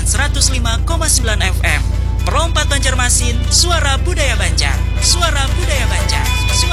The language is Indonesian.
105,9 FM. Perompat Banjarmasin, suara budaya Banjar. Suara budaya Banjar.